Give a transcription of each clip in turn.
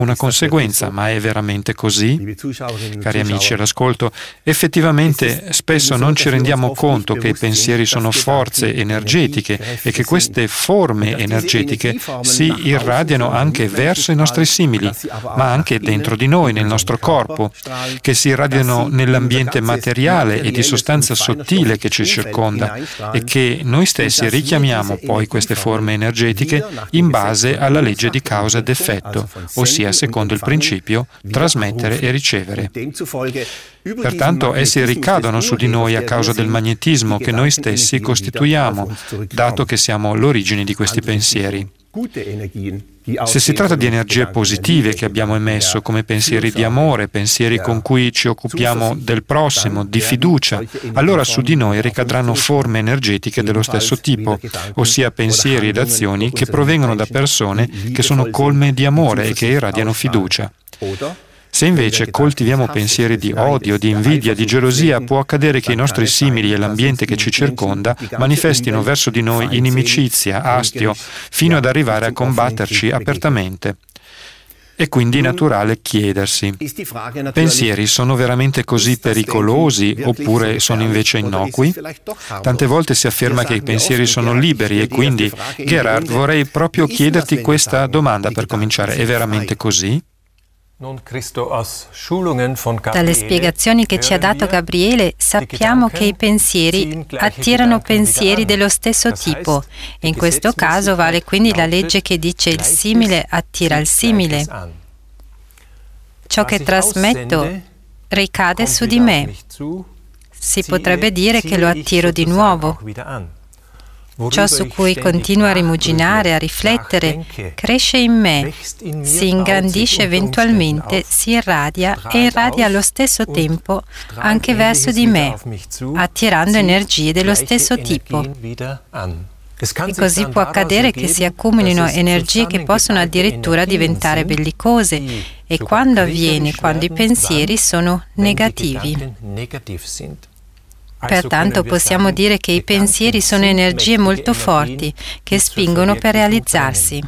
una conseguenza, ma è veramente così? Cari amici all'ascolto, effettivamente spesso non ci rendiamo conto che i pensieri sono forze energetiche e che queste forme energetiche si irradiano anche verso i nostri simili, ma anche dentro di noi, nel nostro corpo, che si irradiano nell'ambiente materiale e di sostanza sottile che ci circonda e che noi stessi richiamiamo poi queste forme energetiche in base alla legge di causa ed effetto, ossia secondo il principio trasmettere e ricevere. Pertanto essi ricadono su di noi a causa del magnetismo che noi stessi costituiamo, dato che siamo l'origine di questi pensieri. Se si tratta di energie positive che abbiamo emesso, come pensieri di amore, pensieri con cui ci occupiamo del prossimo, di fiducia, allora su di noi ricadranno forme energetiche dello stesso tipo, ossia pensieri ed azioni che provengono da persone che sono colme di amore e che irradiano fiducia. Se invece coltiviamo pensieri di odio, di invidia, di gelosia, può accadere che i nostri simili e l'ambiente che ci circonda manifestino verso di noi inimicizia, astio, fino ad arrivare a combatterci apertamente. È quindi naturale chiedersi: pensieri sono veramente così pericolosi oppure sono invece innocui? Tante volte si afferma che i pensieri sono liberi e quindi, Gerhard, vorrei proprio chiederti questa domanda per cominciare: è veramente così? Dalle spiegazioni che ci ha dato Gabriele sappiamo che i pensieri attirano pensieri dello stesso tipo e in questo caso vale quindi la legge che dice il simile attira il simile. Ciò che trasmetto ricade su di me. Si potrebbe dire che lo attiro di nuovo. Ciò su cui continuo a rimuginare, a riflettere, cresce in me, si ingrandisce eventualmente, si irradia e irradia allo stesso tempo anche verso di me, attirando energie dello stesso tipo. E così può accadere che si accumulino energie che possono addirittura diventare bellicose, e quando avviene, quando i pensieri sono negativi. Pertanto possiamo dire che i pensieri sono energie molto forti che spingono per realizzarsi.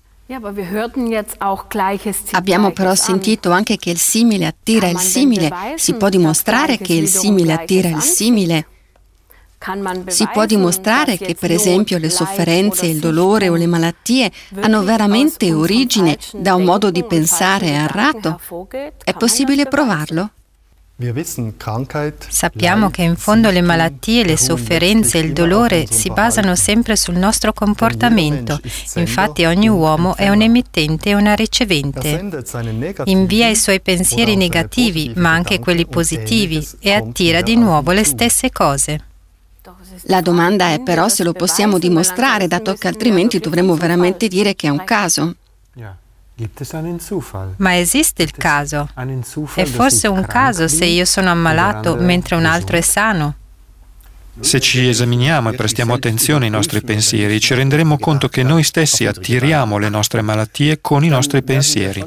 Abbiamo però sentito anche che il simile attira il simile. Si può dimostrare che il simile attira il simile? Si può dimostrare che, per esempio, le sofferenze, il dolore o le malattie hanno veramente origine da un modo di pensare errato? È possibile provarlo? Sappiamo che in fondo le malattie, le sofferenze e il dolore si basano sempre sul nostro comportamento. Infatti ogni uomo è un emittente e una ricevente. Invia i suoi pensieri negativi, ma anche quelli positivi, e attira di nuovo le stesse cose. La domanda è però se lo possiamo dimostrare, dato che altrimenti dovremmo veramente dire che è un caso. Ma esiste il caso? È forse un caso se io sono ammalato mentre un altro è sano? Se ci esaminiamo e prestiamo attenzione ai nostri pensieri, ci renderemo conto che noi stessi attiriamo le nostre malattie con i nostri pensieri.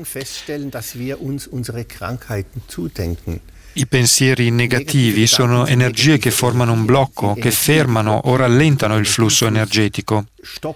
I pensieri negativi sono energie che formano un blocco, che fermano o rallentano il flusso energetico.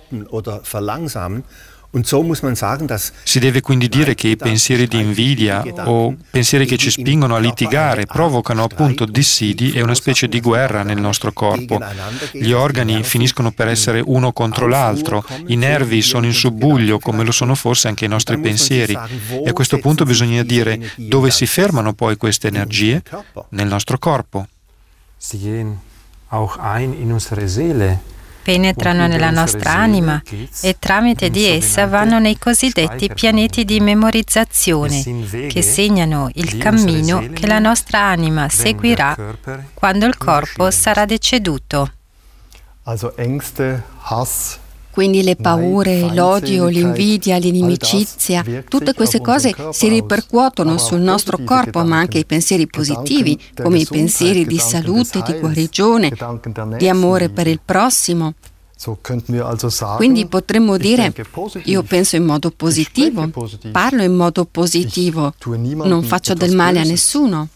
Si deve quindi dire che i pensieri di invidia o pensieri che ci spingono a litigare provocano appunto dissidi e una specie di guerra nel nostro corpo. Gli organi finiscono per essere uno contro l'altro, i nervi sono in subbuglio come lo sono forse anche i nostri pensieri. E a questo punto bisogna dire dove si fermano poi queste energie? Nel nostro corpo. Penetrano nella nostra anima e tramite di essa vanno nei cosiddetti pianeti di memorizzazione che segnano il cammino che la nostra anima seguirà quando il corpo sarà deceduto. Quindi le paure, l'odio, l'invidia, l'inimicizia, tutte queste cose si ripercuotono sul nostro corpo, ma anche i pensieri positivi, come i pensieri di salute, di guarigione, di amore per il prossimo. Quindi potremmo dire: io penso in modo positivo, parlo in modo positivo, non faccio del male a nessuno.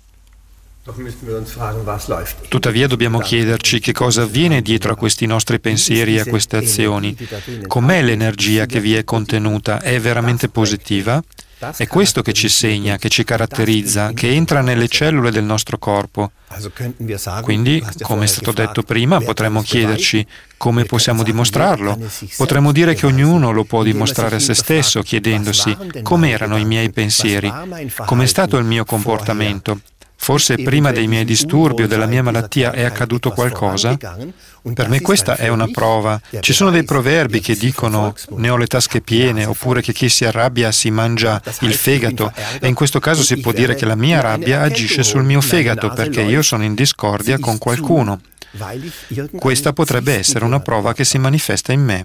Tuttavia dobbiamo chiederci che cosa avviene dietro a questi nostri pensieri e a queste azioni. Com'è l'energia che vi è contenuta? È veramente positiva? È questo che ci segna, che ci caratterizza, che entra nelle cellule del nostro corpo. Quindi, come è stato detto prima, potremmo chiederci come possiamo dimostrarlo. Potremmo dire che ognuno lo può dimostrare a se stesso, chiedendosi com'erano i miei pensieri, com'è stato il mio comportamento. Forse prima dei miei disturbi o della mia malattia è accaduto qualcosa? Per me questa è una prova. Ci sono dei proverbi che dicono ne ho le tasche piene, oppure che chi si arrabbia si mangia il fegato, e in questo caso si può dire che la mia rabbia agisce sul mio fegato perché io sono in discordia con qualcuno. Questa potrebbe essere una prova che si manifesta in me.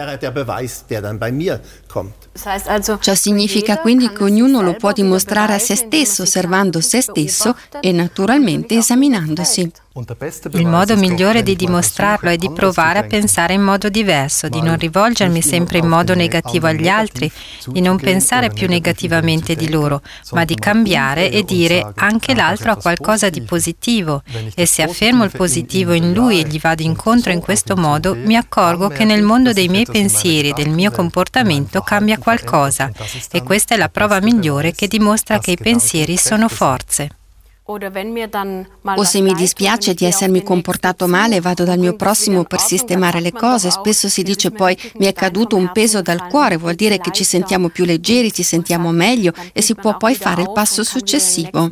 Ciò significa quindi che ognuno lo può dimostrare a se stesso, osservando se stesso e naturalmente esaminandosi. Il modo migliore di dimostrarlo è di provare a pensare in modo diverso, di non rivolgermi sempre in modo negativo agli altri, di non pensare più negativamente di loro, ma di cambiare e dire anche l'altro ha qualcosa di positivo, e se affermo il positivo in lui e gli vado incontro in questo modo, mi accorgo che nel mondo dei miei pensieri e del mio comportamento cambia qualcosa, e questa è la prova migliore che dimostra che i pensieri sono forze. O se mi dispiace di essermi comportato male, vado dal mio prossimo per sistemare le cose. Spesso si dice poi mi è caduto un peso dal cuore, vuol dire che ci sentiamo più leggeri, ci sentiamo meglio e si può poi fare il passo successivo.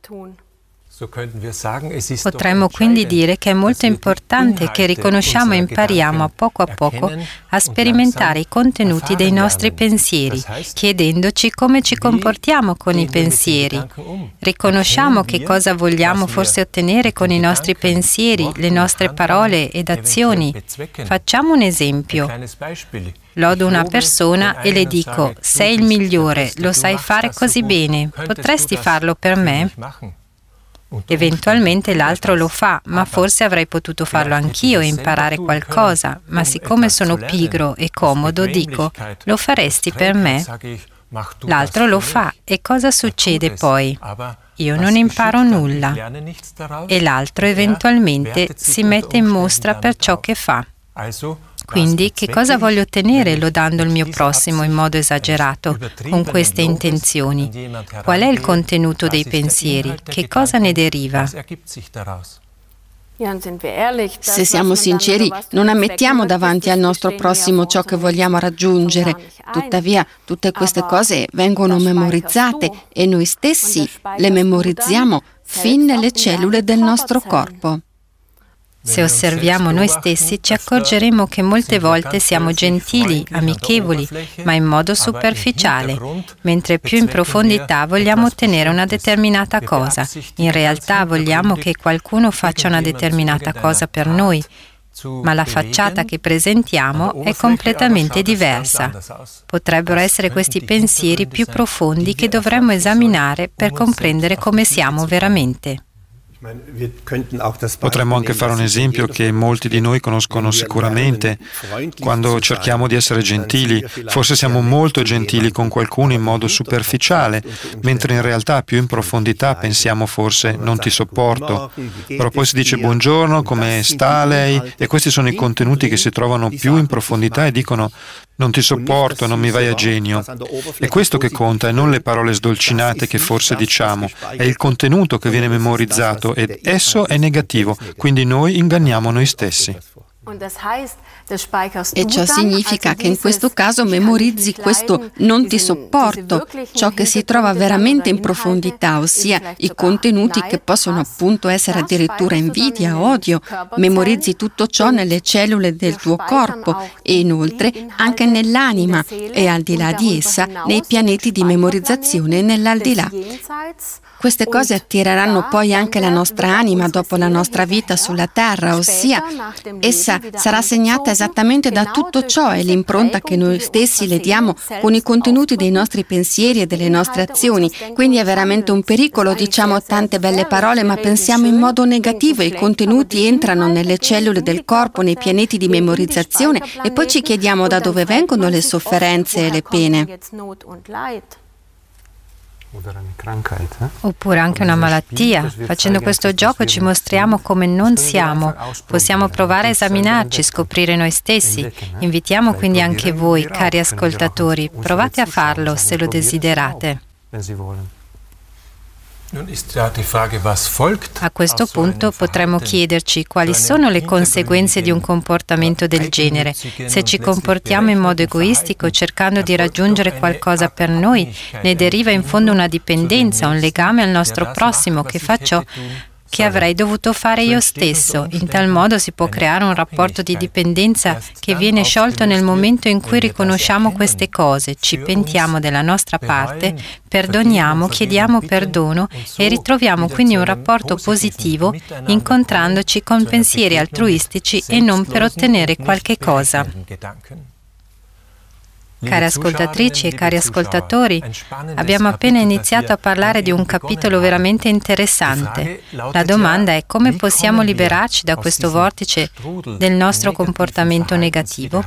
Potremmo quindi dire che è molto importante che riconosciamo e impariamo a poco a sperimentare i contenuti dei nostri pensieri, chiedendoci come ci comportiamo con i pensieri. Riconosciamo che cosa vogliamo forse ottenere con i nostri pensieri, le nostre parole ed azioni. Facciamo un esempio. Lodo una persona e le dico: sei il migliore, lo sai fare così bene, potresti farlo per me? Eventualmente l'altro lo fa, ma forse avrei potuto farlo anch'io e imparare qualcosa, ma siccome sono pigro e comodo, dico: lo faresti per me? L'altro lo fa e cosa succede poi? Io non imparo nulla e l'altro eventualmente si mette in mostra per ciò che fa. Quindi, che cosa voglio ottenere lodando il mio prossimo in modo esagerato, con queste intenzioni? Qual è il contenuto dei pensieri? Che cosa ne deriva? Se siamo sinceri, non ammettiamo davanti al nostro prossimo ciò che vogliamo raggiungere. Tuttavia, tutte queste cose vengono memorizzate e noi stessi le memorizziamo fin nelle cellule del nostro corpo. Se osserviamo noi stessi, ci accorgeremo che molte volte siamo gentili, amichevoli, ma in modo superficiale, mentre più in profondità vogliamo ottenere una determinata cosa. In realtà vogliamo che qualcuno faccia una determinata cosa per noi, ma la facciata che presentiamo è completamente diversa. Potrebbero essere questi pensieri più profondi che dovremmo esaminare per comprendere come siamo veramente. Potremmo anche fare un esempio che molti di noi conoscono sicuramente. Quando cerchiamo di essere gentili, forse siamo molto gentili con qualcuno in modo superficiale, mentre in realtà più in profondità pensiamo forse non ti sopporto. Però poi si dice buongiorno, come sta lei? E questi sono i contenuti che si trovano più in profondità e dicono non ti sopporto, non mi vai a genio. È questo che conta e non le parole sdolcinate che forse diciamo, è il contenuto che viene memorizzato ed esso è negativo, quindi noi inganniamo noi stessi. E ciò significa che in questo caso memorizzi questo non ti sopporto, ciò che si trova veramente in profondità, ossia i contenuti che possono appunto essere addirittura invidia, odio. Memorizzi tutto ciò nelle cellule del tuo corpo e inoltre anche nell'anima e al di là di essa nei pianeti di memorizzazione nell'aldilà. Queste cose attireranno poi anche la nostra anima dopo la nostra vita sulla terra, ossia essa sarà segnata esattamente da tutto ciò e l'impronta che noi stessi le diamo con i contenuti dei nostri pensieri e delle nostre azioni. Quindi è veramente un pericolo, diciamo tante belle parole, ma pensiamo in modo negativo e i contenuti entrano nelle cellule del corpo, nei pianeti di memorizzazione e poi ci chiediamo da dove vengono le sofferenze e le pene. Oppure anche una malattia. Facendo questo gioco ci mostriamo come non siamo. Possiamo provare a esaminarci, scoprire noi stessi. Invitiamo quindi anche voi, cari ascoltatori, provate a farlo se lo desiderate. A questo punto potremmo chiederci quali sono le conseguenze di un comportamento del genere. Se ci comportiamo in modo egoistico cercando di raggiungere qualcosa per noi, ne deriva in fondo una dipendenza, un legame al nostro prossimo che fa ciò che avrei dovuto fare io stesso. In tal modo si può creare un rapporto di dipendenza che viene sciolto nel momento in cui riconosciamo queste cose, ci pentiamo della nostra parte, perdoniamo, chiediamo perdono e ritroviamo quindi un rapporto positivo incontrandoci con pensieri altruistici e non per ottenere qualche cosa. Care ascoltatrici e cari ascoltatori, abbiamo appena iniziato a parlare di un capitolo veramente interessante. La domanda è: come possiamo liberarci da questo vortice del nostro comportamento negativo?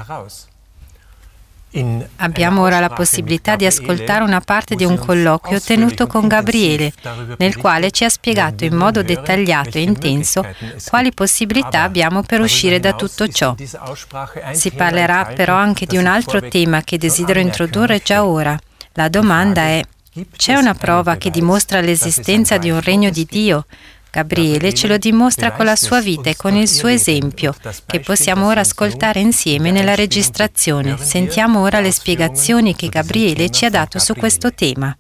Abbiamo ora la possibilità di ascoltare una parte di un colloquio tenuto con Gabriele, nel quale ci ha spiegato in modo dettagliato e intenso quali possibilità abbiamo per uscire da tutto ciò. Si parlerà però anche di un altro tema che desidero introdurre già ora. La domanda è: c'è una prova che dimostra l'esistenza di un regno di Dio? Gabriele ce lo dimostra con la sua vita e con il suo esempio, che possiamo ora ascoltare insieme nella registrazione. Sentiamo ora le spiegazioni che Gabriele ci ha dato su questo tema.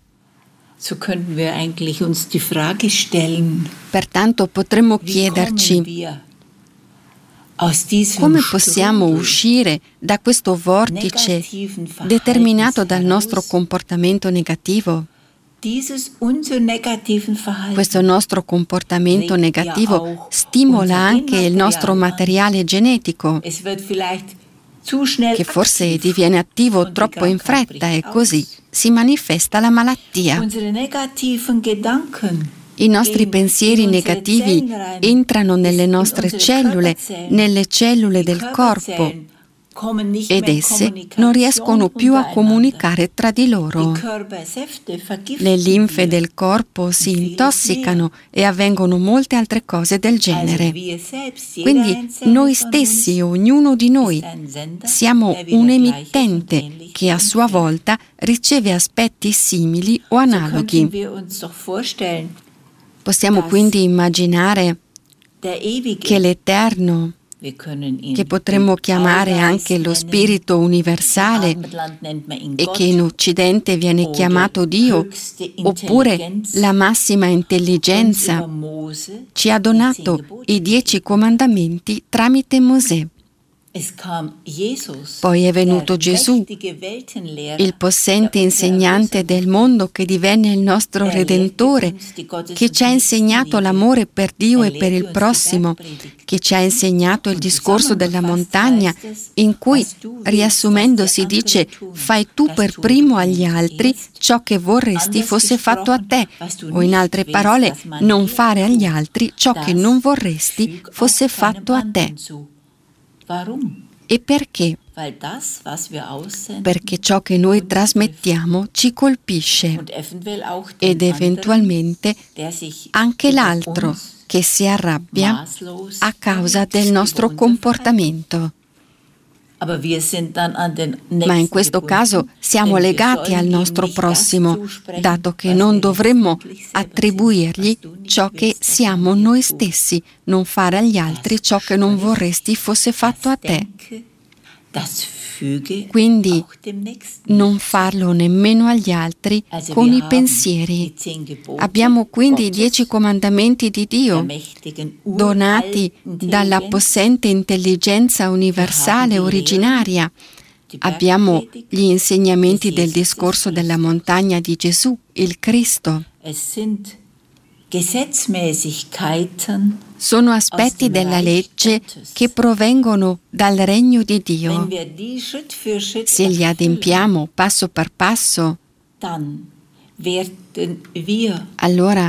Pertanto potremmo chiederci: come possiamo uscire da questo vortice determinato dal nostro comportamento negativo? Questo nostro comportamento negativo stimola anche il nostro materiale genetico, che forse diviene attivo troppo in fretta e così si manifesta la malattia. I nostri pensieri negativi entrano nelle nostre cellule, nelle cellule del corpo, ed esse non riescono più a comunicare tra di loro. Le linfe del corpo si intossicano e avvengono molte altre cose del genere. Quindi noi stessi, ognuno di noi, siamo un emittente che a sua volta riceve aspetti simili o analoghi. Possiamo quindi immaginare che l'Eterno, che potremmo chiamare anche lo Spirito universale e che in Occidente viene chiamato Dio, oppure la massima intelligenza, ci ha donato i 10 comandamenti tramite Mosè. Poi è venuto Gesù, il possente insegnante del mondo che divenne il nostro Redentore, che ci ha insegnato l'amore per Dio e per il prossimo, che ci ha insegnato il discorso della montagna, in cui, riassumendo, si dice: fai tu per primo agli altri ciò che vorresti fosse fatto a te, o in altre parole, non fare agli altri ciò che non vorresti fosse fatto a te. E perché? Perché ciò che noi trasmettiamo ci colpisce ed eventualmente anche l'altro che si arrabbia a causa del nostro comportamento. Ma in questo caso siamo legati al nostro prossimo, dato che non dovremmo attribuirgli ciò che siamo noi stessi, non fare agli altri ciò che non vorresti fosse fatto a te. Quindi non farlo nemmeno agli altri con i pensieri. Abbiamo quindi i 10 comandamenti di Dio, donati dalla possente intelligenza universale originaria. Abbiamo gli insegnamenti del discorso della montagna di Gesù, il Cristo. Sono aspetti della legge che provengono dal regno di Dio. Se li adempiamo passo per passo, allora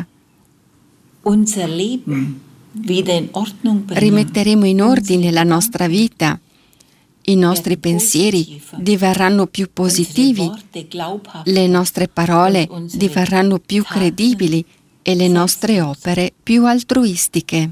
rimetteremo in ordine la nostra vita I nostri pensieri diverranno più positivi, le nostre parole diverranno più credibili e le nostre opere più altruistiche.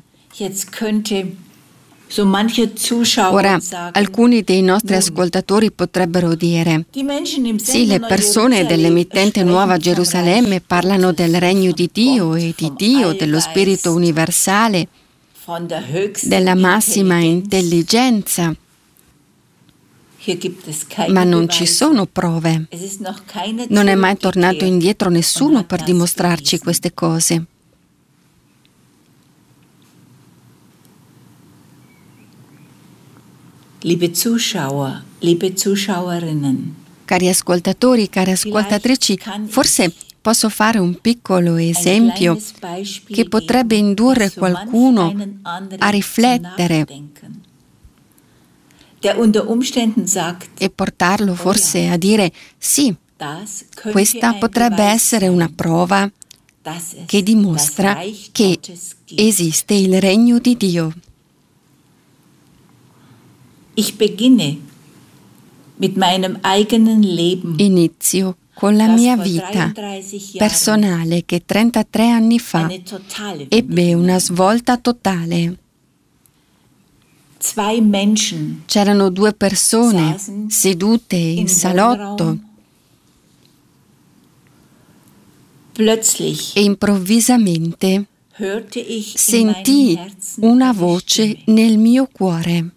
Ora, alcuni dei nostri ascoltatori potrebbero dire: sì, le persone dell'emittente Nuova Gerusalemme parlano del regno di Dio e di Dio, dello Spirito universale, della massima intelligenza, ma non ci sono prove. Non è mai tornato indietro nessuno per dimostrarci queste cose. Liebe Zuschauer, liebe Zuschauerinnen. Cari ascoltatori, cari ascoltatrici, forse posso fare un piccolo esempio che potrebbe indurre qualcuno a riflettere e portarlo forse a dire: sì, questa potrebbe essere una prova che dimostra che esiste il regno di Dio. Inizio con la mia vita personale che 33 anni fa ebbe una svolta totale. C'erano due persone sedute in salotto e improvvisamente sentii una voce nel mio cuore.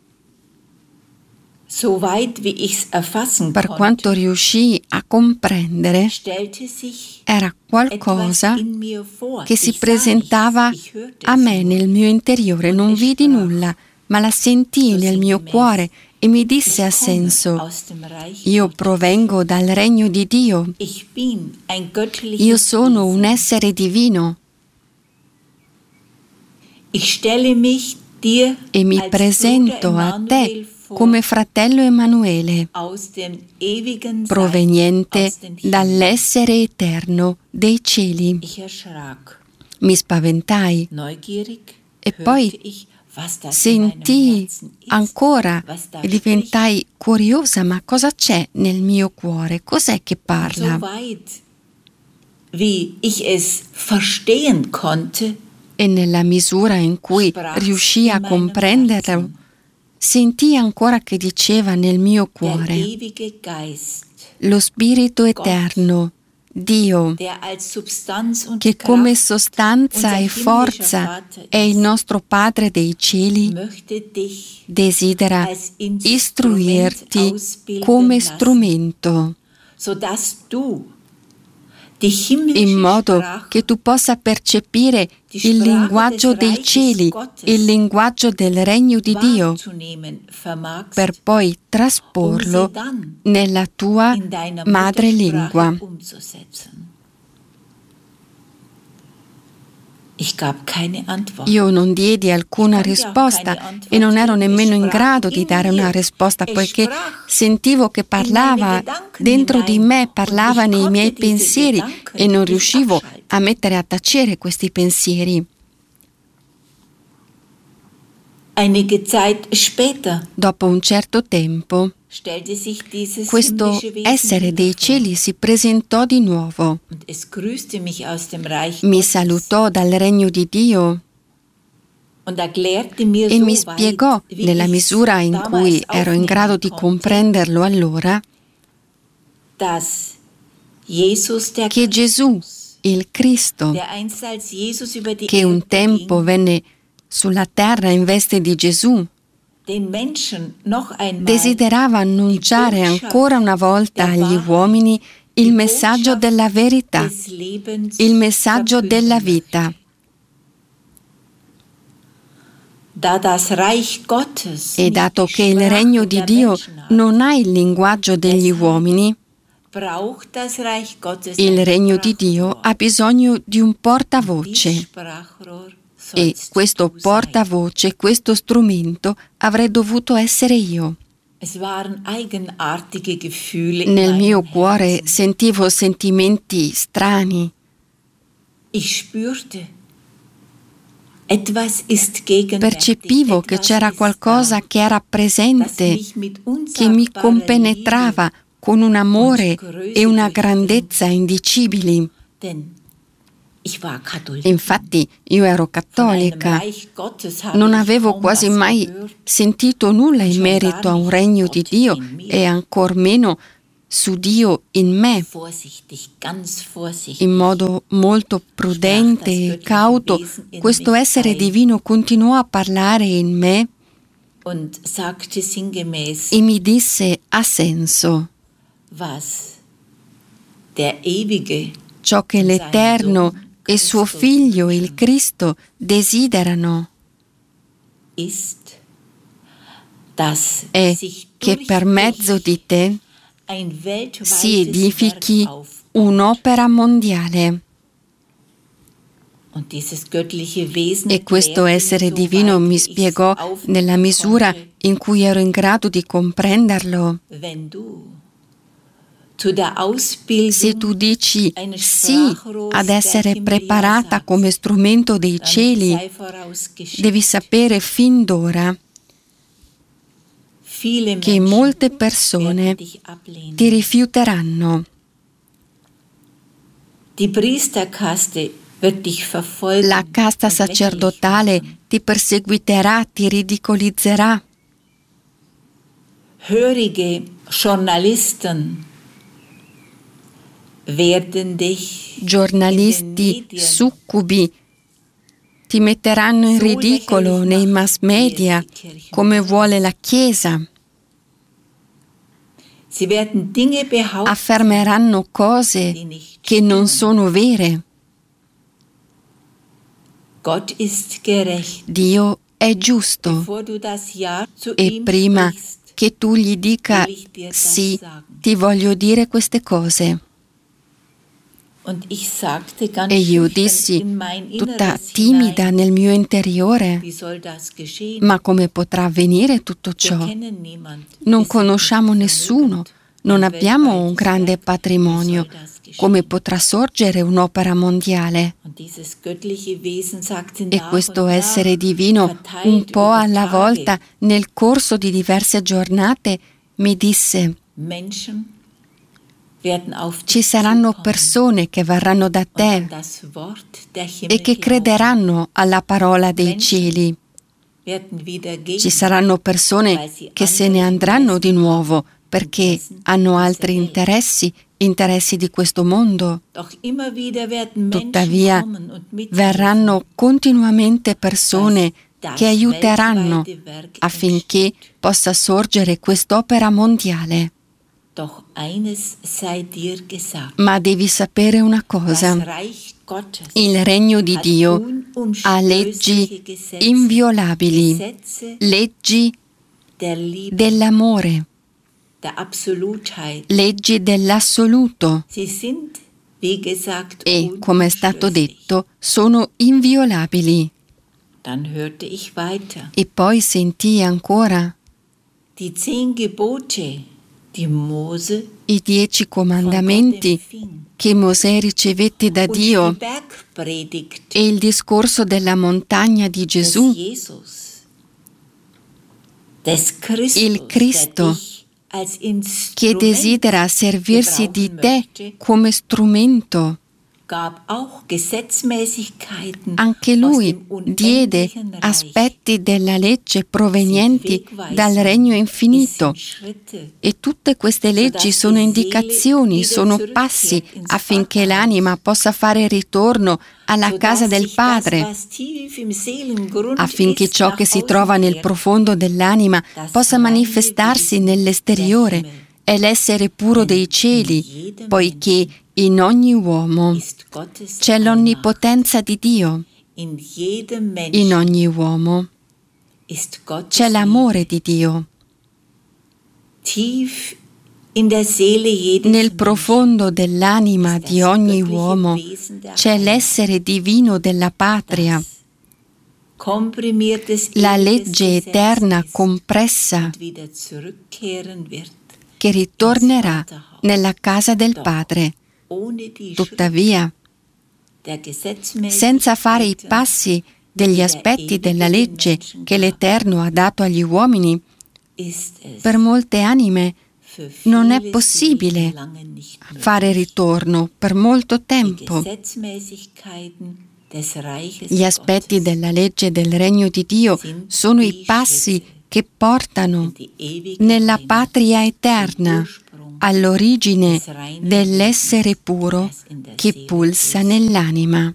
Per quanto riuscii a comprendere, era qualcosa che si presentava a me nel mio interiore. Non vidi nulla, ma la sentii nel mio cuore e mi disse a senso: io provengo dal regno di Dio, io sono un essere divino e mi presento a te come fratello Emanuele, proveniente dall'essere eterno dei cieli. Mi spaventai e poi sentii ancora e diventai curiosa: ma cosa c'è nel mio cuore? Cos'è che parla? E nella misura in cui riuscii a comprenderlo, sentii ancora che diceva nel mio cuore: lo Spirito Eterno, Dio, che come sostanza e forza è il nostro Padre dei cieli, desidera istruirti come strumento, in modo che tu possa percepire il linguaggio dei cieli, il linguaggio del regno di Dio, per poi trasporlo nella tua madrelingua. Io non diedi alcuna risposta e non ero nemmeno in grado di dare una risposta, poiché sentivo che parlava dentro di me, parlava nei miei pensieri e non riuscivo a mettere a tacere questi pensieri. Dopo un certo tempo, questo essere dei cieli si presentò di nuovo. Mi salutò dal regno di Dio e mi spiegò, nella misura in cui ero in grado di comprenderlo allora, che Gesù, il Cristo, che un tempo venne sulla terra in veste di Gesù, desiderava annunciare ancora una volta agli uomini il messaggio della verità, il messaggio della vita. E dato che il regno di Dio non ha il linguaggio degli uomini, il regno di Dio ha bisogno di un portavoce. E questo portavoce, questo strumento, avrei dovuto essere io. Nel mio cuore sentivo sentimenti strani. Percepivo che c'era qualcosa che era presente, che mi compenetrava con un amore e una grandezza indicibili. Infatti io ero cattolica, non avevo quasi mai sentito nulla in merito a un regno di Dio e ancor meno su Dio in me. In modo molto prudente e cauto, questo essere divino continuò a parlare in me e mi disse a senso: ciò che l'Eterno e suo Figlio, il Cristo, desiderano è che per mezzo di te si edifichi un'opera mondiale. E questo essere divino mi spiegò nella misura in cui ero in grado di comprenderlo. Se tu dici sì ad essere preparata come strumento dei cieli, devi sapere fin d'ora che molte persone ti rifiuteranno. La casta sacerdotale ti perseguiterà, ti ridicolizzerà. Giornalisti succubi ti metteranno in ridicolo nei mass media come vuole la Chiesa. Affermeranno cose che non sono vere. Dio è giusto e prima che tu gli dica sì, ti voglio dire queste cose. E io dissi, tutta timida nel mio interiore, ma come potrà avvenire tutto ciò? Non conosciamo nessuno, non abbiamo un grande patrimonio. Come potrà sorgere un'opera mondiale? E questo essere divino, un po' alla volta, nel corso di diverse giornate, mi disse: ci saranno persone che verranno da te e che crederanno alla parola dei cieli. Ci saranno persone che se ne andranno di nuovo perché hanno altri interessi di questo mondo. Tuttavia, verranno continuamente persone che aiuteranno affinché possa sorgere quest'opera mondiale. Ma devi sapere una cosa: il regno di Dio ha leggi inviolabili, leggi dell'amore, leggi dell'assoluto e, come è stato detto, sono inviolabili. E poi sentii ancora i 10 comandamenti che Mosè ricevette da Dio e il discorso della montagna di Gesù, il Cristo che desidera servirsi di te come strumento. Anche lui diede aspetti della legge provenienti dal regno infinito e tutte queste leggi sono indicazioni, sono passi affinché l'anima possa fare ritorno alla casa del Padre, affinché ciò che si trova nel profondo dell'anima possa manifestarsi nell'esteriore. È l'essere puro dei cieli, poiché in ogni uomo c'è l'onnipotenza di Dio. In ogni uomo c'è l'amore di Dio. Nel profondo dell'anima di ogni uomo c'è l'essere divino della patria. La legge eterna compressa che ritornerà nella casa del Padre. Tuttavia, senza fare i passi degli aspetti della legge che l'Eterno ha dato agli uomini, per molte anime non è possibile fare ritorno per molto tempo. Gli aspetti della legge del Regno di Dio sono i passi che portano nella patria eterna, all'origine dell'essere puro che pulsa nell'anima.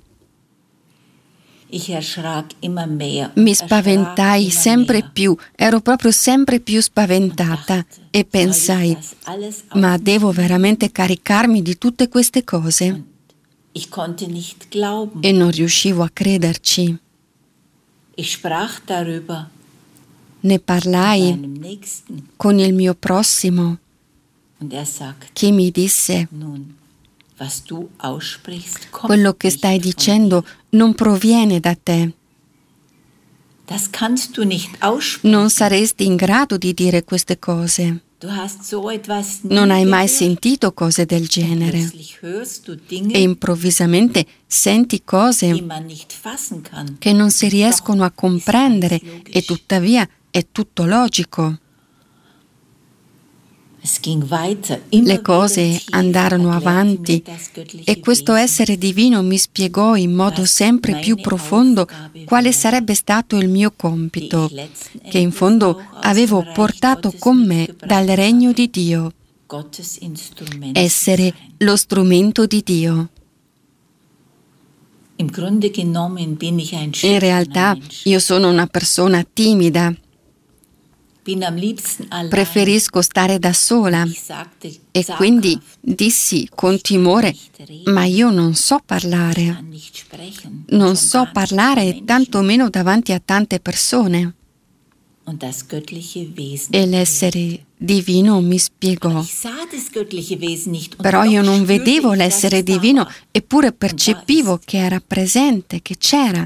Mi spaventai sempre più, ero proprio sempre più spaventata e pensai, ma devo veramente caricarmi di tutte queste cose? E non riuscivo a crederci. Ne parlai con il mio prossimo, che mi disse: quello che stai dicendo non proviene da te. Non saresti in grado di dire queste cose. Non hai mai sentito cose del genere. E improvvisamente senti cose che non si riescono a comprendere e tuttavia è tutto logico. Le cose andarono avanti e questo essere divino mi spiegò in modo sempre più profondo quale sarebbe stato il mio compito, che in fondo avevo portato con me dal Regno di Dio, essere lo strumento di Dio. In realtà io sono una persona timida. Preferisco stare da sola e quindi dissi con timore, ma io non so parlare. Non so parlare tantomeno davanti a tante persone. E l'essere divino mi spiegò. Però io non vedevo l'essere divino, eppure percepivo che era presente, che c'era.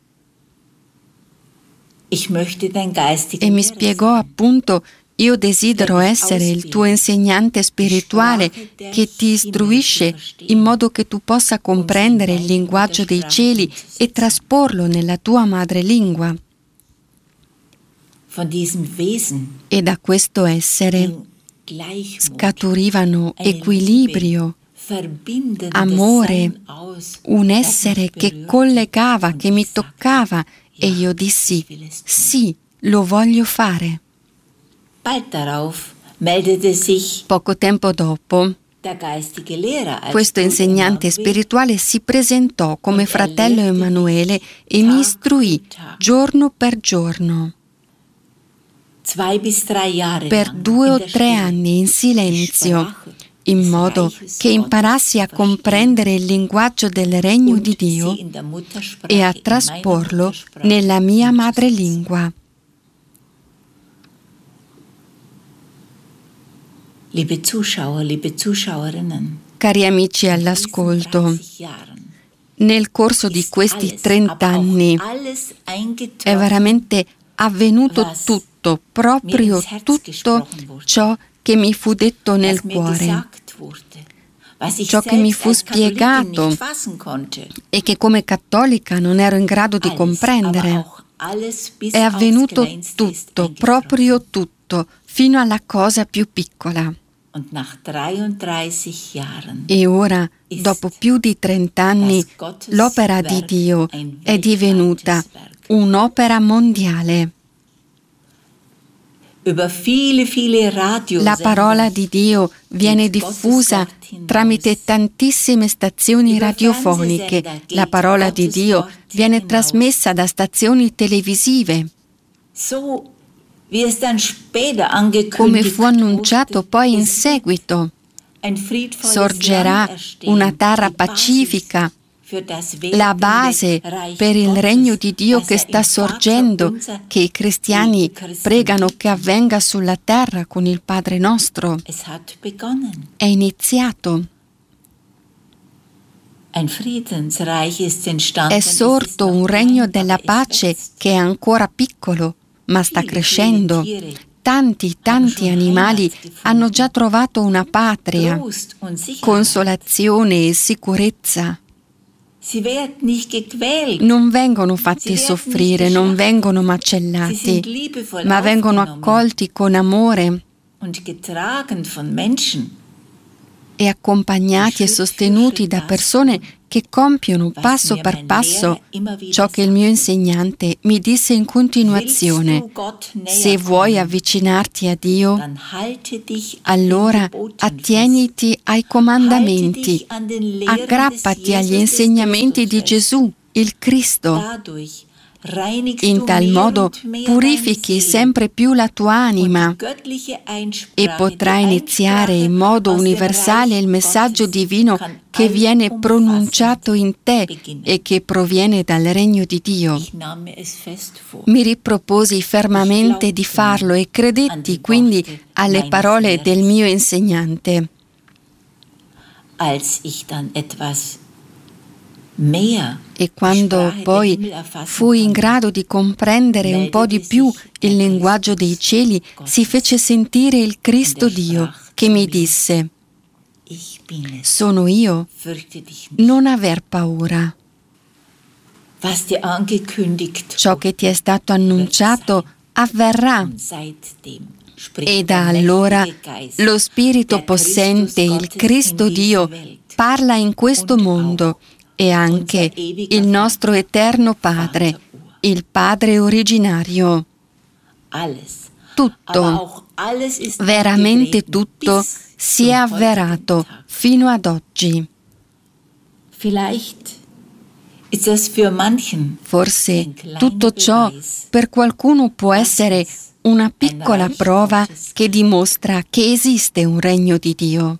E mi spiegò appunto: io desidero essere il tuo insegnante spirituale che ti istruisce in modo che tu possa comprendere il linguaggio dei cieli e trasporlo nella tua madrelingua. E da questo essere scaturivano equilibrio, amore, un essere che collegava, che mi toccava. E io dissi, sì, lo voglio fare. Poco tempo dopo, questo insegnante spirituale si presentò come fratello Emanuele e mi istruì giorno per giorno. Per 2 o 3 anni in silenzio, in modo che imparassi a comprendere il linguaggio del Regno di Dio e a trasporlo nella mia madrelingua. Cari amici all'ascolto, nel corso di questi 30 anni è veramente avvenuto tutto, proprio tutto ciò che mi fu detto nel cuore, ciò che mi fu spiegato e che come cattolica non ero in grado di comprendere. È avvenuto tutto, proprio tutto, fino alla cosa più piccola. E ora, dopo più di 30 anni, l'opera di Dio è divenuta un'opera mondiale. La parola di Dio viene diffusa tramite tantissime stazioni radiofoniche. La parola di Dio viene trasmessa da stazioni televisive. Come fu annunciato poi in seguito, sorgerà una terra pacifica, la base per il Regno di Dio che sta sorgendo, che i cristiani pregano che avvenga sulla terra con il Padre nostro. È iniziato. È sorto un regno della pace che è ancora piccolo, ma sta crescendo. Tanti animali hanno già trovato una patria, consolazione e sicurezza. Non vengono fatti soffrire, non vengono macellati, ma vengono accolti con amore e accompagnati e sostenuti da persone che compiono passo per passo ciò che il mio insegnante mi disse in continuazione. Se vuoi avvicinarti a Dio, allora attieniti ai comandamenti, aggrappati agli insegnamenti di Gesù, il Cristo. In tal modo purifichi sempre più la tua anima e potrai iniziare in modo universale il messaggio divino che viene pronunciato in te e che proviene dal regno di Dio. Mi riproposi fermamente di farlo e credetti quindi alle parole del mio insegnante. E quando poi fui in grado di comprendere un po' di più il linguaggio dei cieli, si fece sentire il Cristo Dio che mi disse: sono io, non aver paura. Ciò che ti è stato annunciato avverrà. E da allora lo Spirito possente, il Cristo Dio, parla in questo mondo. E anche il nostro eterno Padre, il Padre originario. Tutto, veramente tutto, si è avverato fino ad oggi. Forse tutto ciò per qualcuno può essere una piccola prova che dimostra che esiste un regno di Dio.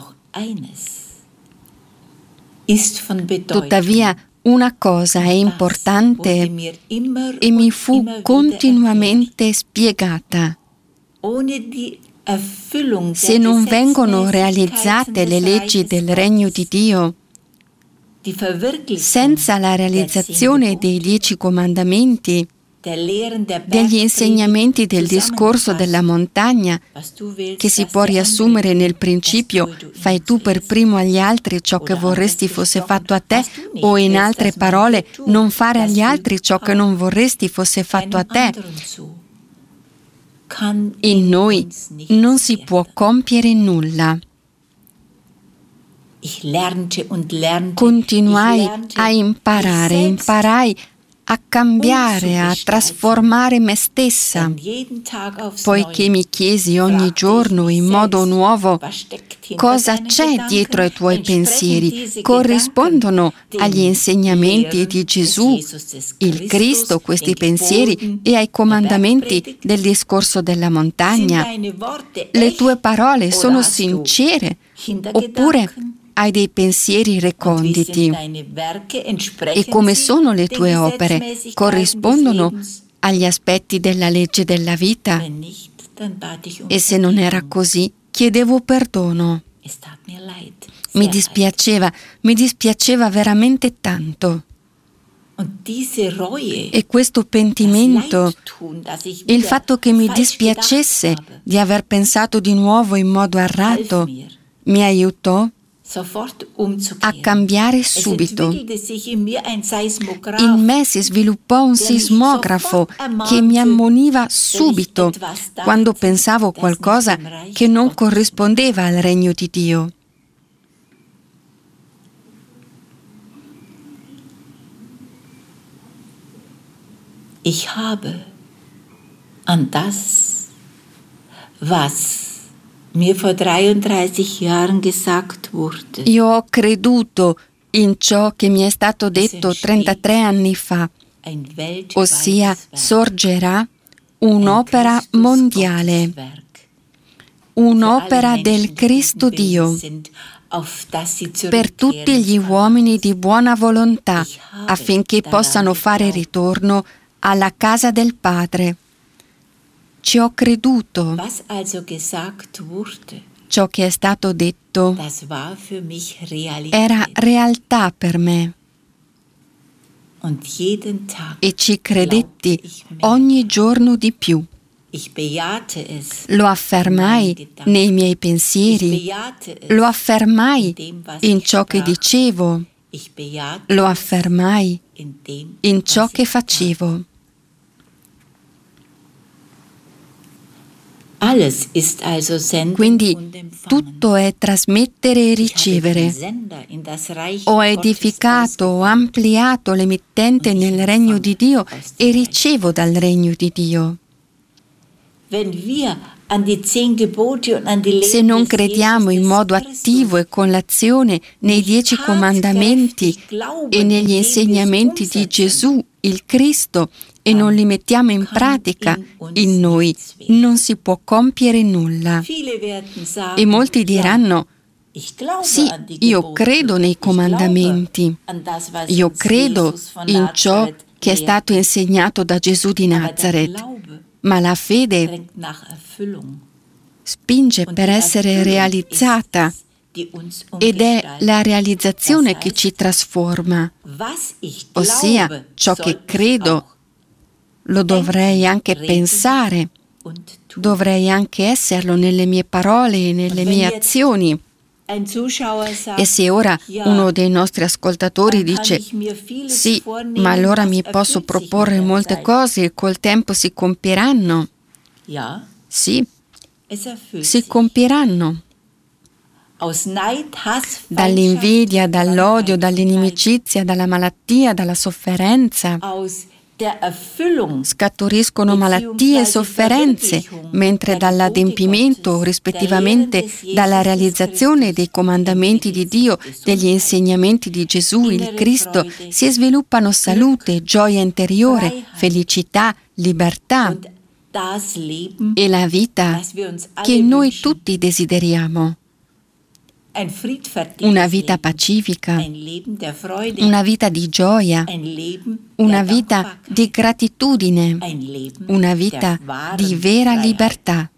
Tuttavia, una cosa è importante e mi fu continuamente spiegata. Se non vengono realizzate le leggi del regno di Dio, senza la realizzazione dei 10 comandamenti, degli insegnamenti del discorso della montagna, che si può riassumere nel principio fai tu per primo agli altri ciò che vorresti fosse fatto a te, o in altre parole non fare agli altri ciò che non vorresti fosse fatto a te. In noi non si può compiere nulla. Continuai a imparai a cambiare, a trasformare me stessa, poiché mi chiesi ogni giorno in modo nuovo cosa c'è dietro ai tuoi pensieri, corrispondono agli insegnamenti di Gesù, il Cristo, questi pensieri, e ai comandamenti del discorso della montagna. Le tue parole sono sincere, oppure hai dei pensieri reconditi? E come sono le tue opere? Corrispondono agli aspetti della legge della vita? E se non era così, chiedevo perdono. Mi dispiaceva veramente tanto. E questo pentimento, il fatto che mi dispiacesse di aver pensato di nuovo in modo errato, mi aiutò a cambiare subito. In me si sviluppò un sismografo che mi ammoniva subito quando pensavo qualcosa che non corrispondeva al regno di Dio. Ich habe an das, was mir vor 33 Jahren gesagt wurde. Io ho creduto in ciò che mi è stato detto 33 anni fa, ossia sorgerà un'opera mondiale, un'opera del Cristo Dio, per tutti gli uomini di buona volontà, affinché possano fare ritorno alla casa del Padre. Ci ho creduto. Ciò che è stato detto era realtà per me. E ci credetti ogni giorno di più. Lo affermai nei miei pensieri, lo affermai in ciò che dicevo, lo affermai in ciò che facevo. Quindi tutto è trasmettere e ricevere. Ho edificato, ho ampliato l'emittente nel regno di Dio e ricevo dal regno di Dio. Se non crediamo in modo attivo e con l'azione nei 10 comandamenti e negli insegnamenti di Gesù, il Cristo, e non li mettiamo in pratica in noi, non si può compiere nulla. E molti diranno: sì, io credo nei comandamenti, io credo in ciò che è stato insegnato da Gesù di Nazareth, ma la fede spinge per essere realizzata ed è la realizzazione che ci trasforma, ossia ciò che credo lo dovrei anche pensare, dovrei anche esserlo nelle mie parole e nelle mie azioni. E se ora uno dei nostri ascoltatori dice: sì, ma allora mi posso proporre molte cose e col tempo si compieranno. Sì, si compieranno. Dall'invidia, dall'odio, dall'inimicizia, dalla malattia, dalla sofferenza scaturiscono malattie e sofferenze, mentre dall'adempimento, rispettivamente dalla realizzazione dei comandamenti di Dio, degli insegnamenti di Gesù, il Cristo, si sviluppano salute, gioia interiore, felicità, libertà e la vita che noi tutti desideriamo. Una vita pacifica, una vita di gioia, una vita di gratitudine, una vita di vera libertà.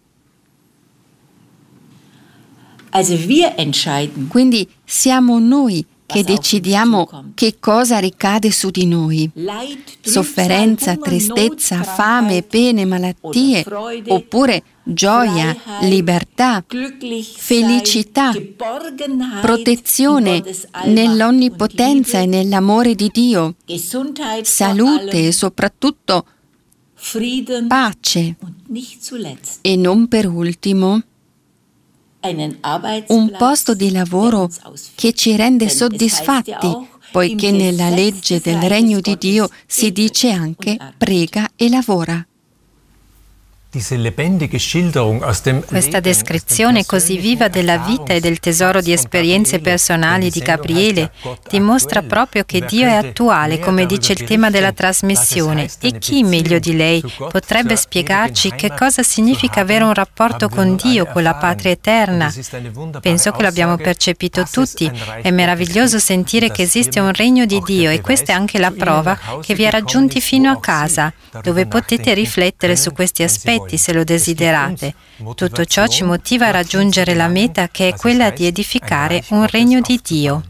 Quindi siamo noi che decidiamo che cosa ricade su di noi. Sofferenza, tristezza, fame, pene, malattie, oppure gioia, libertà, felicità, protezione nell'onnipotenza e nell'amore di Dio, salute e soprattutto pace. E non per ultimo, un posto di lavoro che ci rende soddisfatti, poiché nella legge del regno di Dio si dice anche prega e lavora. Questa descrizione così viva della vita e del tesoro di esperienze personali di Gabriele dimostra proprio che Dio è attuale, come dice il tema della trasmissione, e chi meglio di lei potrebbe spiegarci che cosa significa avere un rapporto con Dio, con la patria eterna. Penso che l'abbiamo percepito tutti. È meraviglioso sentire che esiste un regno di Dio e questa è anche la prova che vi ha raggiunti fino a casa, dove potete riflettere su questi aspetti se lo desiderate. Tutto ciò ci motiva a raggiungere la meta, che è quella di edificare un regno di Dio.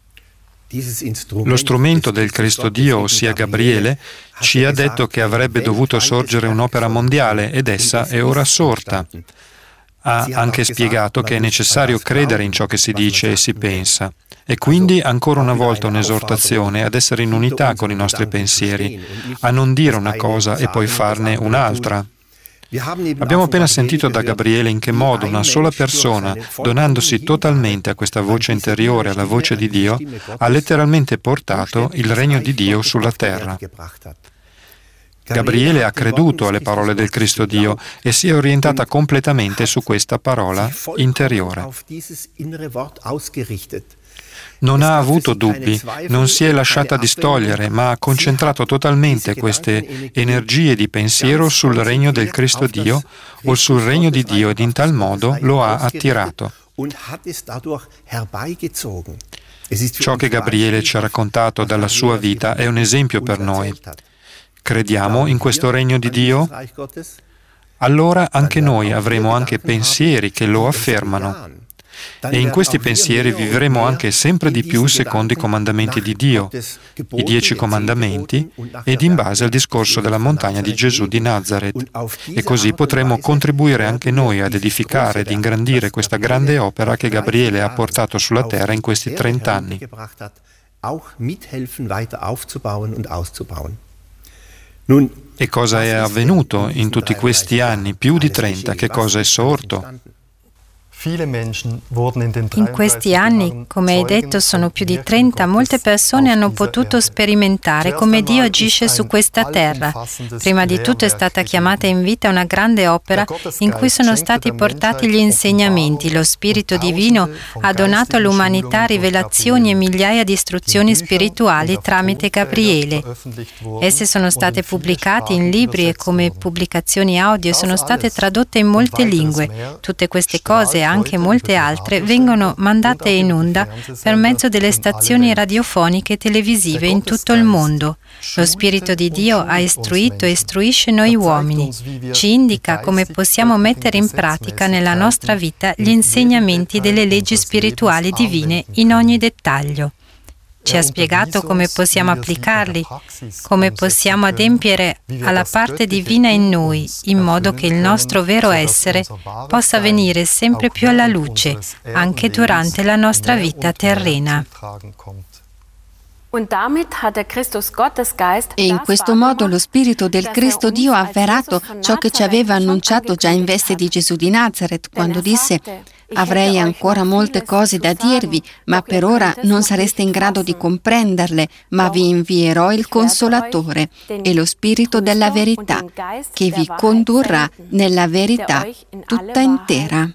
Lo strumento del Cristo Dio, ossia Gabriele, ci ha detto che avrebbe dovuto sorgere un'opera mondiale ed essa è ora sorta. Ha anche spiegato che è necessario credere in ciò che si dice e si pensa. E quindi ancora una volta un'esortazione ad essere in unità con i nostri pensieri, a non dire una cosa e poi farne un'altra. Abbiamo appena sentito da Gabriele in che modo una sola persona, donandosi totalmente a questa voce interiore, alla voce di Dio, ha letteralmente portato il regno di Dio sulla terra. Gabriele ha creduto alle parole del Cristo Dio e si è orientata completamente su questa parola interiore. Non ha avuto dubbi, non si è lasciata distogliere, ma ha concentrato totalmente queste energie di pensiero sul regno del Cristo Dio o sul regno di Dio ed in tal modo lo ha attirato. Ciò che Gabriele ci ha raccontato dalla sua vita è un esempio per noi. Crediamo in questo regno di Dio? Allora anche noi avremo anche pensieri che lo affermano. E in questi pensieri vivremo anche sempre di più secondo i comandamenti di Dio, i 10 comandamenti, ed in base al discorso della montagna di Gesù di Nazareth. E così potremo contribuire anche noi ad edificare ed ingrandire questa grande opera che Gabriele ha portato sulla terra in questi 30 anni. auch mithelfen, weiter aufzubauen und auszubauen. E cosa è avvenuto in tutti questi anni, più di 30? Che cosa è sorto? In questi anni, come hai detto, sono più di 30, molte persone hanno potuto sperimentare come Dio agisce su questa terra. Prima di tutto è stata chiamata in vita una grande opera in cui sono stati portati gli insegnamenti. Lo Spirito Divino ha donato all'umanità rivelazioni e migliaia di istruzioni spirituali tramite Gabriele. Esse sono state pubblicate in libri e come pubblicazioni audio e sono state tradotte in molte lingue. Tutte queste cose anche molte altre vengono mandate in onda per mezzo delle stazioni radiofoniche e televisive in tutto il mondo. Lo Spirito di Dio ha istruito e istruisce noi uomini. Ci indica come possiamo mettere in pratica nella nostra vita gli insegnamenti delle leggi spirituali divine in ogni dettaglio. Ci ha spiegato come possiamo applicarli, come possiamo adempiere alla parte divina in noi, in modo che il nostro vero essere possa venire sempre più alla luce, anche durante la nostra vita terrena. E in questo modo lo Spirito del Cristo Dio ha avverato ciò che ci aveva annunciato già in veste di Gesù di Nazaret, quando disse: «Avrei ancora molte cose da dirvi, ma per ora non sareste in grado di comprenderle, ma vi invierò il Consolatore e lo Spirito della verità, che vi condurrà nella verità tutta intera».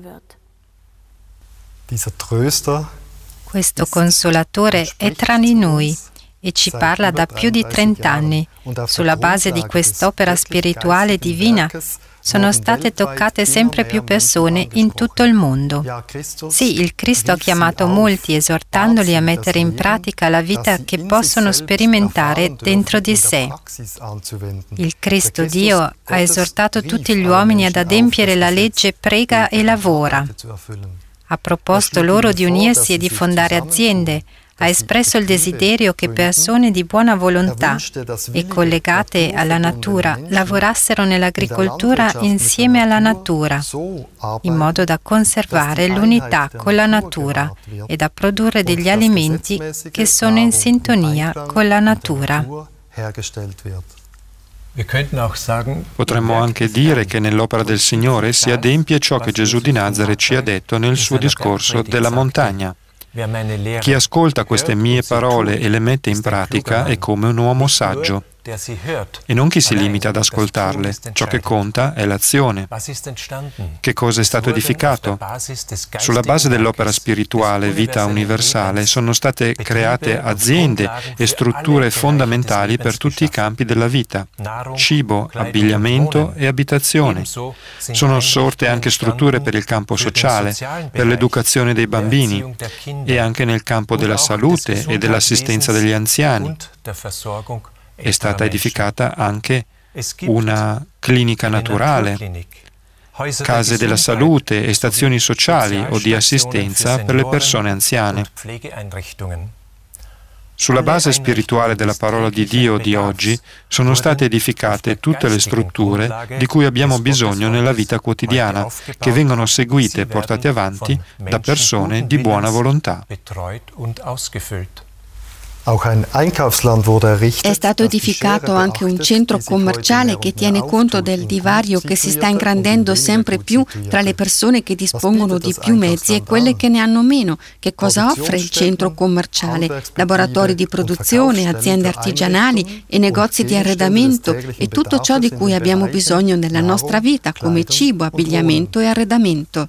Questo Consolatore è tra di noi e ci parla da più di 30 anni. Sulla base di quest'opera spirituale divina sono state toccate sempre più persone in tutto il mondo. Sì, il Cristo ha chiamato molti, esortandoli a mettere in pratica la vita che possono sperimentare dentro di sé. Il Cristo Dio ha esortato tutti gli uomini ad adempiere la legge prega e lavora. Ha proposto loro di unirsi e di fondare aziende. Ha espresso il desiderio che persone di buona volontà e collegate alla natura lavorassero nell'agricoltura insieme alla natura, in modo da conservare l'unità con la natura e da produrre degli alimenti che sono in sintonia con la natura. Potremmo anche dire che nell'opera del Signore si adempie ciò che Gesù di Nazaret ci ha detto nel suo discorso della montagna. Chi ascolta queste mie parole e le mette in pratica è come un uomo saggio, e non chi si limita ad ascoltarle. Ciò che conta è l'azione. Che cosa è stato edificato? Sulla base dell'opera spirituale Vita Universale sono state create aziende e strutture fondamentali per tutti i campi della vita: cibo, abbigliamento e abitazione. Sono sorte anche strutture per il campo sociale, per l'educazione dei bambini e anche nel campo della salute e dell'assistenza degli anziani. È stata edificata anche una clinica naturale, case della salute e stazioni sociali o di assistenza per le persone anziane. Sulla base spirituale della parola di Dio di oggi sono state edificate tutte le strutture di cui abbiamo bisogno nella vita quotidiana, che vengono seguite e portate avanti da persone di buona volontà. È stato edificato anche un centro commerciale che tiene conto del divario che si sta ingrandendo sempre più tra le persone che dispongono di più mezzi e quelle che ne hanno meno. Che cosa offre il centro commerciale? Laboratori di produzione, aziende artigianali e negozi di arredamento e tutto ciò di cui abbiamo bisogno nella nostra vita, come cibo, abbigliamento e arredamento.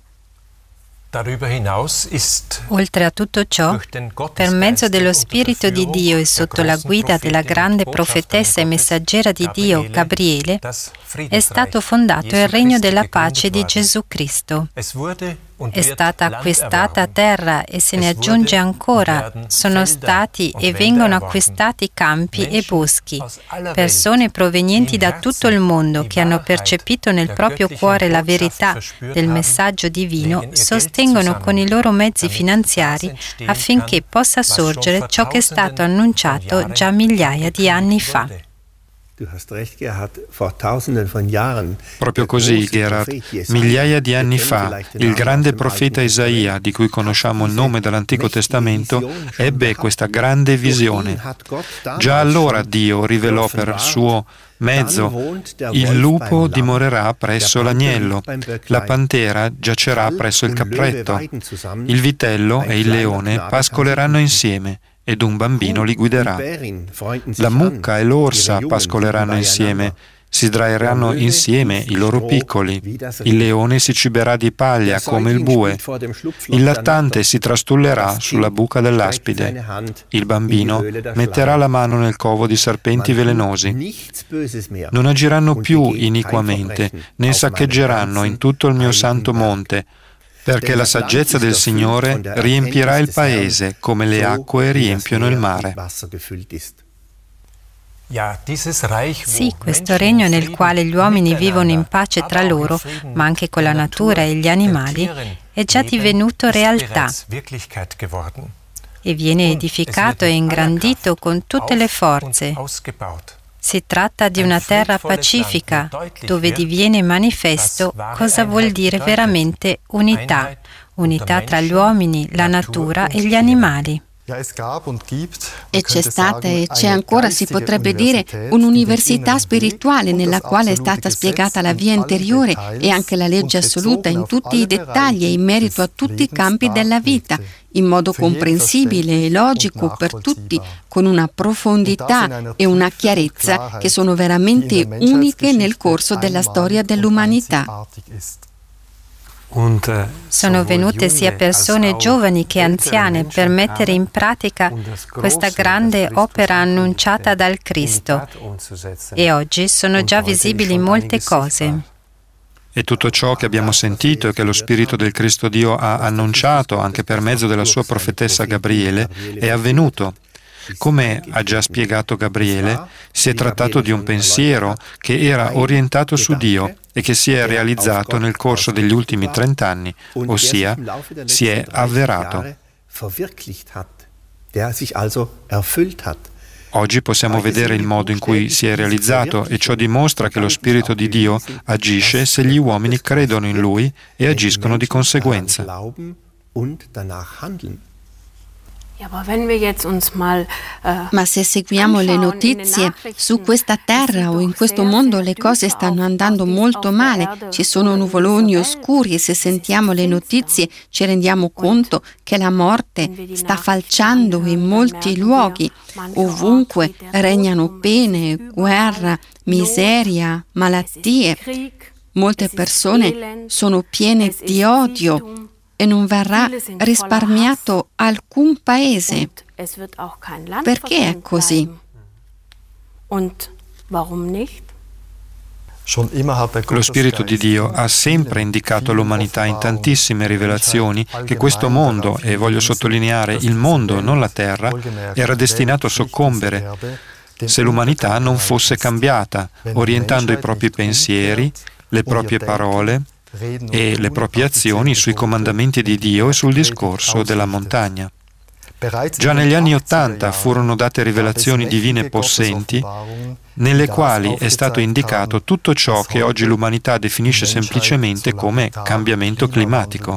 Oltre a tutto ciò, per mezzo dello Spirito di Dio e sotto la guida della grande profetessa e messaggera di Dio, Gabriele, è stato fondato il regno della pace di Gesù Cristo. È stata acquistata terra e se ne aggiunge ancora. Sono stati e vengono acquistati campi e boschi. Persone provenienti da tutto il mondo che hanno percepito nel proprio cuore la verità del messaggio divino sostengono con i loro mezzi finanziari affinché possa sorgere ciò che è stato annunciato già migliaia di anni fa. Proprio così, Gerhard. Migliaia di anni fa, il grande profeta Isaia, di cui conosciamo il nome dall'Antico Testamento, ebbe questa grande visione. Già allora Dio rivelò per suo mezzo: il lupo dimorerà presso l'agnello, la pantera giacerà presso il capretto, il vitello e il leone pascoleranno insieme, ed un bambino li guiderà. La mucca e l'orsa pascoleranno insieme, si sdraieranno insieme i loro piccoli. Il leone si ciberà di paglia come il bue. Il lattante si trastullerà sulla buca dell'aspide. Il bambino metterà la mano nel covo di serpenti velenosi. Non agiranno più iniquamente, né saccheggeranno in tutto il mio santo monte, perché la saggezza del Signore riempirà il paese come le acque riempiono il mare. Sì, questo regno nel quale gli uomini vivono in pace tra loro, ma anche con la natura e gli animali, è già divenuto realtà e viene edificato e ingrandito con tutte le forze. Si tratta di una terra pacifica, dove diviene manifesto cosa vuol dire veramente unità, unità tra gli uomini, la natura e gli animali. E c'è stata e c'è ancora, si potrebbe dire, un'università spirituale nella quale è stata spiegata la via interiore e anche la legge assoluta in tutti i dettagli e in merito a tutti i campi della vita, in modo comprensibile e logico per tutti, con una profondità e una chiarezza che sono veramente uniche nel corso della storia dell'umanità. Sono venute sia persone giovani che anziane per mettere in pratica questa grande opera annunciata dal Cristo, e oggi sono già visibili molte cose. E tutto ciò che abbiamo sentito e che lo Spirito del Cristo Dio ha annunciato anche per mezzo della sua profetessa Gabriele è avvenuto. Come ha già spiegato Gabriele, si è trattato di un pensiero che era orientato su Dio e che si è realizzato nel corso degli ultimi 30 anni, ossia si è avverato. Oggi possiamo vedere il modo in cui si è realizzato e ciò dimostra che lo Spirito di Dio agisce se gli uomini credono in Lui e agiscono di conseguenza. Ma se seguiamo le notizie, su questa terra o in questo mondo le cose stanno andando molto male, ci sono nuvoloni oscuri e se sentiamo le notizie ci rendiamo conto che la morte sta falciando in molti luoghi. Ovunque regnano pene, guerra, miseria, malattie. Molte persone sono piene di odio e non verrà risparmiato alcun paese. Perché è così? Lo Spirito di Dio ha sempre indicato all'umanità in tantissime rivelazioni che questo mondo, e voglio sottolineare il mondo, non la terra, era destinato a soccombere se l'umanità non fosse cambiata, orientando i propri pensieri, le proprie parole e le proprie azioni sui comandamenti di Dio e sul discorso della montagna. Già negli anni '80 furono date rivelazioni divine possenti nelle quali è stato indicato tutto ciò che oggi l'umanità definisce semplicemente come cambiamento climatico.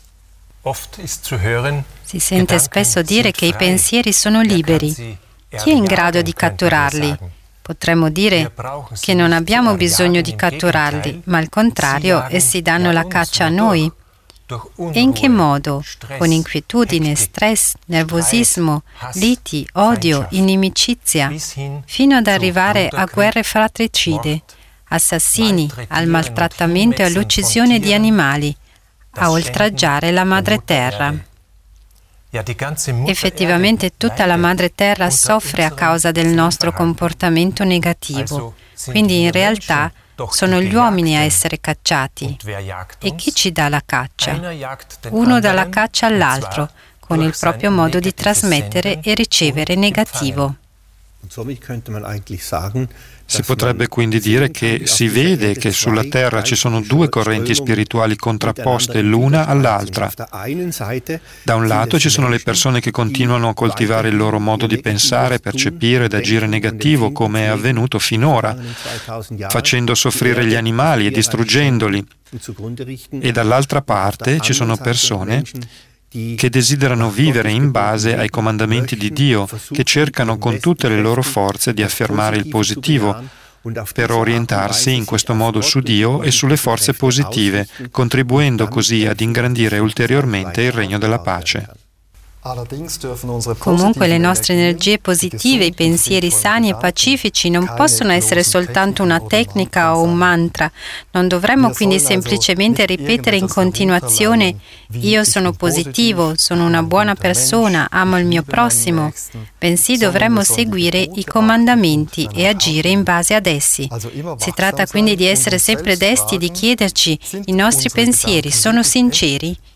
Si sente spesso dire che i pensieri sono liberi. Chi è in grado di catturarli? Potremmo dire che non abbiamo bisogno di catturarli, ma al contrario, essi danno la caccia a noi. E in che modo? Con inquietudine, stress, nervosismo, liti, odio, inimicizia, fino ad arrivare a guerre fratricide, assassini, al maltrattamento e all'uccisione di animali, a oltraggiare la madre terra. Effettivamente tutta la madre terra soffre a causa del nostro comportamento negativo, quindi in realtà sono gli uomini a essere cacciati. E chi ci dà la caccia? Uno dà la caccia all'altro, con il proprio modo di trasmettere e ricevere negativo. Si potrebbe quindi dire che si vede che sulla Terra ci sono due correnti spirituali contrapposte l'una all'altra. Da un lato ci sono le persone che continuano a coltivare il loro modo di pensare, percepire ed agire negativo, come è avvenuto finora, facendo soffrire gli animali e distruggendoli. E dall'altra parte ci sono persone che desiderano vivere in base ai comandamenti di Dio, che cercano con tutte le loro forze di affermare il positivo, per orientarsi in questo modo su Dio e sulle forze positive, contribuendo così ad ingrandire ulteriormente il regno della pace. Comunque le nostre energie positive, i pensieri sani e pacifici non possono essere soltanto una tecnica o un mantra. Non dovremmo quindi semplicemente ripetere in continuazione «Io sono positivo, sono una buona persona, amo il mio prossimo», bensì dovremmo seguire i comandamenti e agire in base ad essi. Si tratta quindi di essere sempre desti di chiederci «I nostri pensieri sono sinceri?»